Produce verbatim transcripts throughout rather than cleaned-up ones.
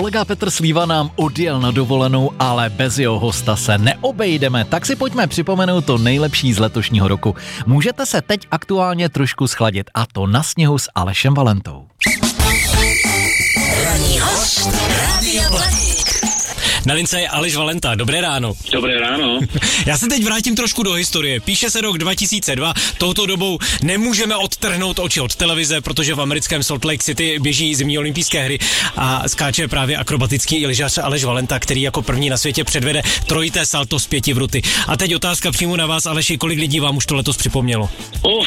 Kolega Petr Slíva nám odjel na dovolenou, ale bez jeho hosta se neobejdeme, tak si pojďme připomenout to nejlepší z letošního roku. Můžete se teď aktuálně trošku schladit, a to na sněhu s Alešem Valentou. Ranní host Rádia Blaník. Na lince je Aleš Valenta. Dobré ráno. Dobré ráno. Já se teď vrátím trošku do historie. Píše se rok dva tisíce dva. Touto dobou nemůžeme odtrhnout oči od televize, protože v americkém Salt Lake City běží zimní olympijské hry a skáče právě akrobatický lyžař Aleš Valenta, který jako první na světě předvede trojité salto z pěti vruty. A teď otázka přímo na vás, Aleši, kolik lidí vám už to letos připomnělo? Uf.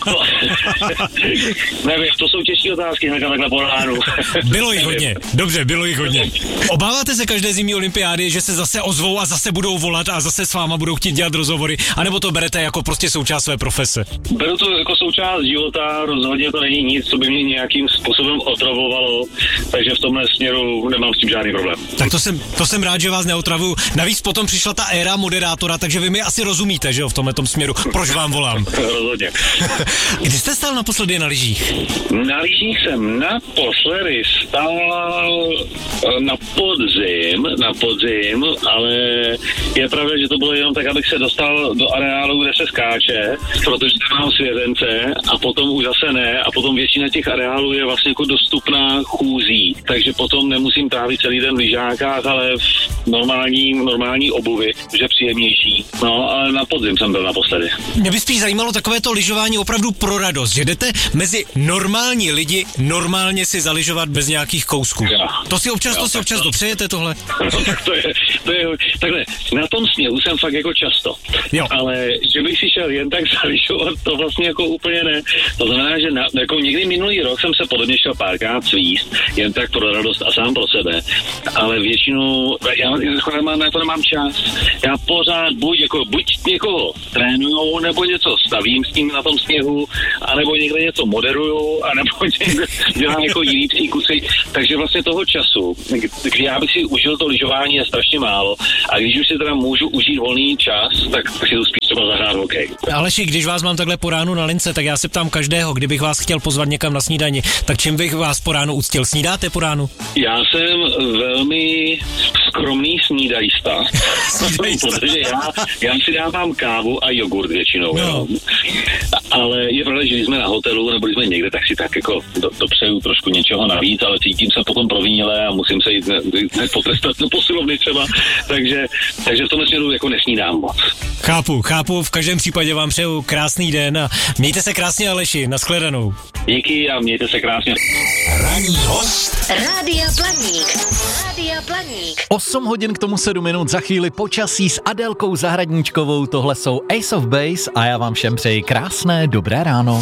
Nevím, to jsou těžké otázky na takhle po ránu. Bylo jich hodně. Dobře, bylo jich hodně. Obáváte se každé zimní olympiády, že se zase ozvou a zase budou volat a zase s váma budou chtít dělat rozhovory, anebo to berete jako prostě součást své profese? Beru to jako součást života, rozhodně to není nic, co by mě nějakým způsobem otravovalo, takže v tomhle směru nemám s tím žádný problém. Tak to jsem, to jsem rád, že vás neotravuju. Navíc potom přišla ta éra moderátora, takže vy mi asi rozumíte, že jo, v tomhletom směru, proč vám volám. Rozhodně. Kdy jste stál naposledy na lyžích? Na lyžích jsem naposledy stál na podzim, na podzim, ale je pravda, že to bylo jenom tak, abych se dostal do areálu, kde se skáče, protože tam mám svěřence a potom už zase ne a potom většina těch areálů je vlastně jako dostupná chůzí, takže potom nemusím trávit celý den v lyžákách, ale v normální, normální obuvi, že příjemnější. No, ale na podzim jsem byl naposledy. Mě by spíš zajímalo takové to lyžování opravdu pro radost, že jdete mezi normální lidi normálně si zalyžovat bez nějakých kousků. Jo. To si občas, Jo, to si občas to. dopřejete tohle? to je, to je, takhle, na tom sněhu jsem fakt jako často, Jo. ale že bych si šel jen tak zalyžovat, to vlastně jako úplně ne. To znamená, že na, jako někdy minulý rok jsem se podobně šel párkrát svíst, jen tak pro radost a sám pro sebe, ale většinou, já jako nemám, na to nemám čas. Já pořád buď jako, buď někoho trénujou, nebo něco stavím s tím na tom sněhu, anebo někde něco moderuju, anebo někde dělám jako jiný psí kusy, takže vlastně toho času, kdy já bych si užil to lyžování, je strašně málo, a když už si teda můžu užít volný čas, tak, tak si to spíš třeba zahrát hokej. Aleši, když vás mám takhle po ránu na lince, tak já se ptám každého, kdybych vás chtěl pozvat někam na snídani, tak čím bych vás po ránu uctil? Snídáte po ránu? Já jsem velmi skromný snídajista, protože já, já si dávám kávu a jogurt většinou, no. jo. Ale je pravda, že když jsme na hotelu nebo když jsme někde, tak si tak jako do, dopřeju trošku něčeho navíc, ale cítím se potom provinile a musím se jít ne, ne, potrestat do posilovny třeba, takže, takže v tomhle směru jako nesnídám moc. Chápu, chápu, v každém případě vám přeju krásný den a mějte se krásně, Aleši, nashledanou. Díky a mějte se krásně. Ranní host Rádia Blaník. Rádia Blaník. osm hodin k tomu sedm minut, za chvíli počasí s Adélkou Zahradníčkovou, tohle jsou Ace of Base a já vám všem přeji krásné dobré ráno.